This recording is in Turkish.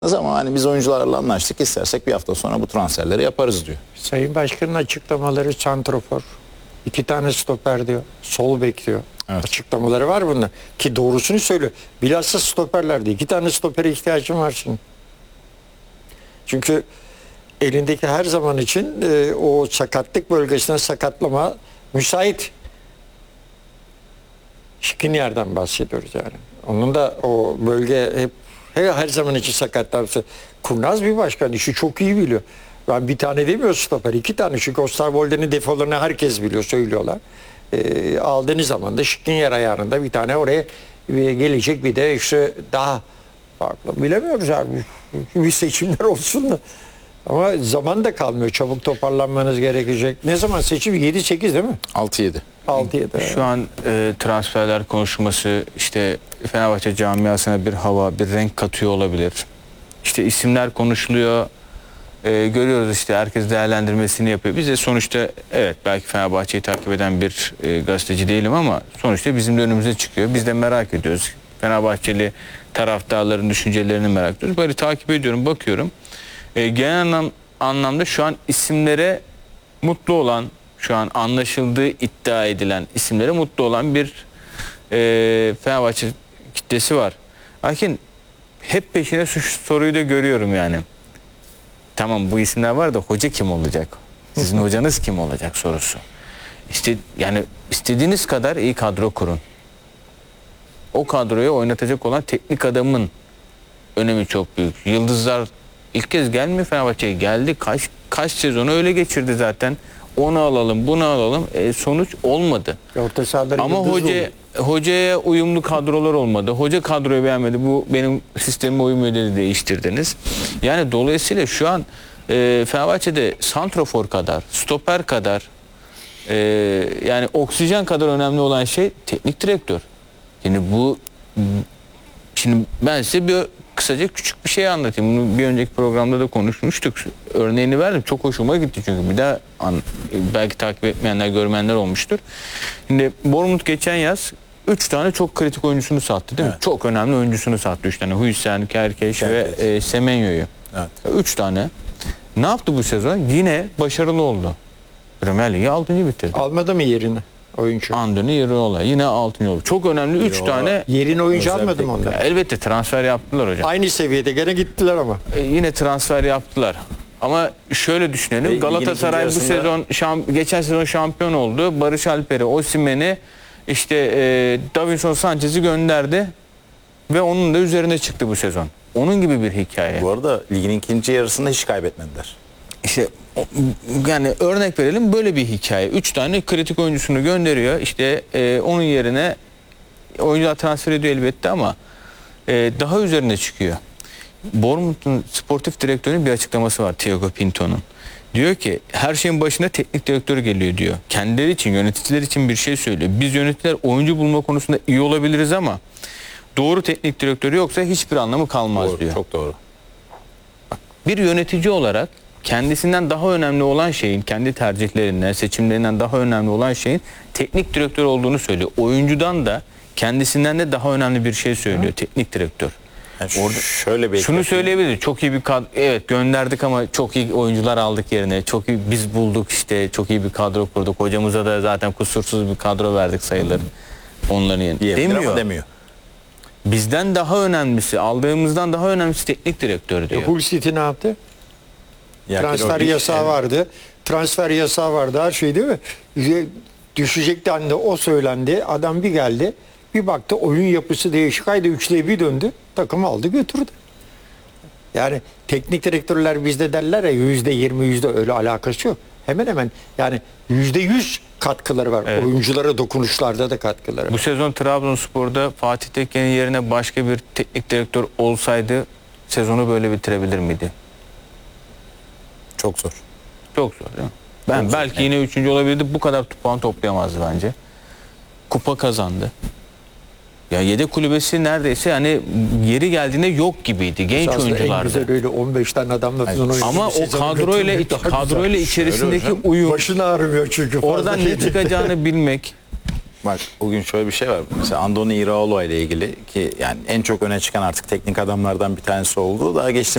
Ama hani biz oyuncularla anlaştık, istersek bir hafta sonra bu transferleri yaparız diyor. Sayın Başkan'ın açıklamaları santrofor, 2 tane stoper diyor, sol bek diyor. Evet. Açıklamaları var bunda ki doğrusunu söylüyor. Bilhassa stoperlerde 2 tane stopere ihtiyacım var şimdi. Çünkü elindeki her zaman için o sakatlık bölgesine sakatlama müsait. Şikrinyar'dan bahsediyoruz yani. Onun da o bölge hep her zaman için sakatlanması. Kurnaz bir başkan, işi çok iyi biliyor. Ben bir tane demiyor stoper, 2 tane. Çünkü Osterwolde'nin defolarını herkes biliyor, söylüyorlar. Aldığınız zaman da Şikrinyar ayarında bir tane oraya gelecek, bir de işte daha farklı. Bilemiyoruz abi. Bir seçimler olsun da. Ama zaman da kalmıyor. Çabuk toparlanmanız gerekecek. Ne zaman seçim? 7-8 değil mi? 6-7. 6-7. Şu an transferler konuşması işte Fenerbahçe camiasına bir hava, bir renk katıyor olabilir. İşte isimler konuşuluyor. Görüyoruz işte herkes değerlendirmesini yapıyor. Biz de sonuçta evet belki Fenerbahçe'yi takip eden bir gazeteci değilim ama sonuçta bizim de önümüze çıkıyor. Biz de merak ediyoruz. Fenerbahçeli taraftarların düşüncelerini merak ediyoruz. Böyle takip ediyorum, bakıyorum. Genel anlamda şu an isimlere mutlu olan, şu an anlaşıldığı iddia edilen isimlere mutlu olan bir Fenerbahçe kitlesi var. Lakin hep peşine şu soruyu da görüyorum yani. Tamam bu isimler var da hoca kim olacak? Sizin hocanız kim olacak sorusu. İşte yani istediğiniz kadar iyi kadro kurun. O kadroyu oynatacak olan teknik adamın önemi çok büyük. Yıldızlar ilk kez gelmiyor Fenerbahçe'ye, geldi. Kaç sezonu öyle geçirdi zaten. Onu alalım, bunu alalım. Sonuç olmadı. Orta sahaları ama hocaya uyumlu kadrolar olmadı. Hoca kadroyu beğenmedi. Bu benim sistemime uymuyor dedi, değiştirdiniz. Yani dolayısıyla şu an Fenerbahçe'de santrofor kadar, stoper kadar yani oksijen kadar önemli olan şey teknik direktör. Şimdi ben size kısaca küçük bir şey anlatayım. Bunu bir önceki programda da konuşmuştuk. Örneğini verdim. Çok hoşuma gitti çünkü. Bir daha belki takip etmeyenler, görmeyenler olmuştur. Şimdi Bournemouth geçen yaz 3 tane çok kritik oyuncusunu sattı değil mi? Evet. Çok önemli oyuncusunu sattı 3 tane. Hüseyin, Kerkeş ve Semenyo'yu. Evet. 3 tane. Ne yaptı bu sezon? Yine başarılı oldu. Premier Ligi 6. bitirdi. Almadı mı yerini oyuncu? Andoni Iraola yine 6. oldu. Çok önemli 3 tane. Yerini oyuncu Özel almadı mı onlar? Elbette transfer yaptılar hocam. Aynı seviyede gene gittiler ama. Yine transfer yaptılar. Ama şöyle düşünelim. Galatasaray bu sezon geçen sezon şampiyon oldu. Barış Alper'i, Osimhen'i, işte Davinson Sanchez'i gönderdi ve onun da üzerine çıktı bu sezon. Onun gibi bir hikaye. Bu arada ligin ikinci yarısında hiç kaybetmediler. İşte yani örnek verelim, böyle bir hikaye. 3 tane kritik oyuncusunu gönderiyor. İşte onun yerine oyuncular transfer ediyor elbette ama daha üzerine çıkıyor. Bournemouth'un sportif direktörünün bir açıklaması var, Thiago Pinto'nun. Diyor ki her şeyin başına teknik direktör geliyor diyor. Kendileri için, yöneticiler için bir şey söylüyor. Biz yöneticiler oyuncu bulma konusunda iyi olabiliriz ama doğru teknik direktörü yoksa hiçbir anlamı kalmaz Doğru, diyor. çok doğru. Bir yönetici olarak kendisinden daha önemli olan şeyin, kendi tercihlerinden, seçimlerinden daha önemli olan şeyin teknik direktör olduğunu söylüyor. Oyuncudan da kendisinden de daha önemli bir şey söylüyor teknik direktör. Yani Orada şöyle bir şunu söyleyebiliriz. Çok iyi bir kadro, evet gönderdik ama çok iyi oyuncular aldık yerine. Çok iyi biz bulduk işte, çok iyi bir kadro kurduk. Hocamıza da zaten kusursuz bir kadro verdik sayılır. Onların yerine. demiyor. Bizden daha önemlisi, aldığımızdan daha önemlisi teknik direktör diyor. Hull City ne yaptı? Transfer Roglic, yasağı vardı. Transfer yasağı vardı, her şey değil mi? Düşecekti hani, o söylendi. Adam bir geldi. Bir baktı oyun yapısı değişik. Haydi 3'le bir döndü. Takımı aldı götürdü. Yani teknik direktörler bizde derler ya %20 öyle alakası yok. Hemen hemen yani %100 katkıları var. Evet. Oyunculara dokunuşlarda da katkıları var. Bu sezon Trabzonspor'da Fatih Tekke'nin yerine başka bir teknik direktör olsaydı sezonu böyle bitirebilir miydi? Çok zor. Çok zor değil mi? Belki yine 3. olabilirdi. Bu kadar puan toplayamazdı bence. Kupa kazandı. Ya yedek kulübesi neredeyse yani yeri geldiğinde yok gibiydi. Genç Aslında en oyunculardı. güzel öyle 15 tane adamla Ama o kadroyla içerisindeki uyum, başını ağrımıyor çünkü. oradan ne çıkacağını bilmek. Bak bugün şöyle bir şey var. Mesela Andoni Iraola ile ilgili ki yani en çok öne çıkan artık teknik adamlardan bir tanesi oldu. Daha geçtiğimiz